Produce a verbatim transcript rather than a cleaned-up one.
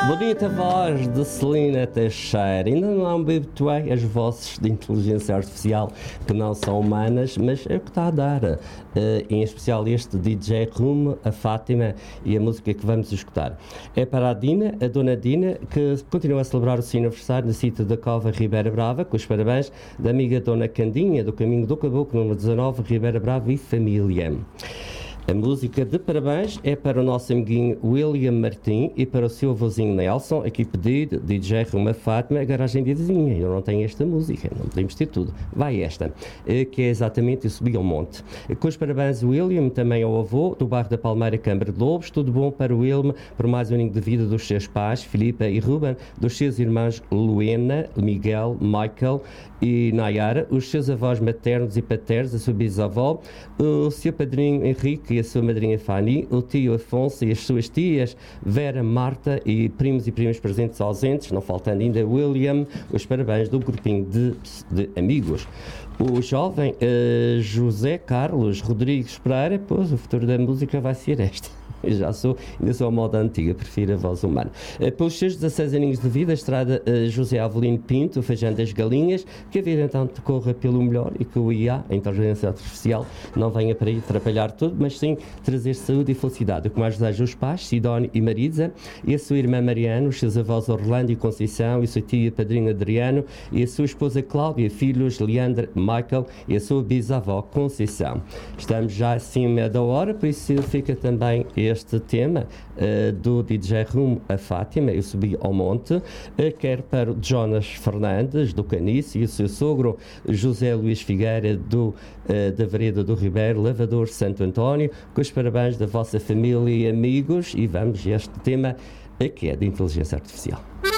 Bonita voz de Celina Teixeira. Ainda não me habituei às vozes de inteligência artificial que não são humanas, mas é o que está a dar. Uh, em especial este D J Rumo, a Fátima e a música que vamos escutar. É para a Dina, a Dona Dina, que continua a celebrar o seu aniversário no sítio da Cova Ribeira Brava, com os parabéns da amiga Dona Candinha, do Caminho do Caboclo, número dezanove, Ribeira Brava e família. A música de parabéns é para o nosso amiguinho William Martim e para o seu avôzinho Nelson, aqui pedido, D J Ruma Fátima, a garagem de vizinha. Eu não tenho esta música, não podemos ter tudo. Vai esta, que é exatamente o Subi ao Monte. Com os parabéns, William, também ao avô, do bairro da Palmeira, Câmara de Lobos. Tudo bom para o William, por mais um aninho de vida dos seus pais, Filipa e Ruben, dos seus irmãos Luena, Miguel, Michael e Nayara, os seus avós maternos e paternos, a sua bisavó, o seu padrinho Henrique e a sua madrinha Fanny, o tio Afonso e as suas tias Vera, Marta e primos e primas presentes ausentes, não faltando ainda William, os parabéns do grupinho de, de amigos. O jovem uh, José Carlos Rodrigues Pereira, pois o futuro da música vai ser este. Eu já sou, ainda sou a moda antiga, prefiro a voz humana. Uh, pelos seus dezasseis aninhos de vida, a estrada uh, José Avelino Pinto, o feijão das galinhas, que a vida então decorra pelo melhor e que o I A, a inteligência artificial, não venha para aí atrapalhar tudo, mas sim trazer saúde e felicidade. O que mais desejo os pais, Sidónio e Marisa, e a sua irmã Mariana, os seus avós Orlando e Conceição, e a sua tia e padrinho Adriano, e a sua esposa Cláudia, filhos Leandro, Michael e a sua bisavó Conceição. Estamos já acima da hora, por isso fica também este tema uh, do D J Rumo a Fátima, Eu Subi ao Monte, uh, quer para o Jonas Fernandes, do Canice, e o seu sogro José Luís Figueira, do, uh, da Vereda do Ribeiro, Lavador Santo António, com os parabéns da vossa família e amigos, e vamos a este tema que é de inteligência artificial.